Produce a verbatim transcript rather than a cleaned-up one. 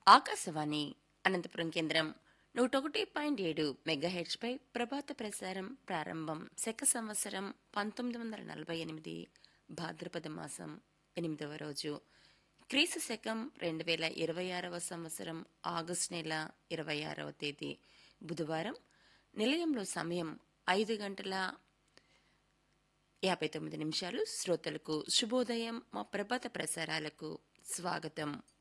ఆకాశవాణి అనంతపురం కేంద్రం నూట ఒకటి పాయింట్ ఏడు మెగాహెర్ట్జ్ పై ప్రభాత ప్రసారం ప్రారంభం. శక సంవత్సరం పంతొమ్మిది వందల నలభై ఎనిమిది భాద్రపద మాసం ఎనిమిదవ రోజు, క్రీస్తు శకం రెండు వేల ఇరవై ఆరవ సంవత్సరం ఆగస్టు నెల ఇరవై ఆరవ తేదీ బుధవారం. నిలయంలో సమయం ఐదు గంటల యాభై తొమ్మిది నిమిషాలు. శ్రోతలకు శుభోదయం. మా ప్రభాత ప్రసారాలకు స్వాగతం.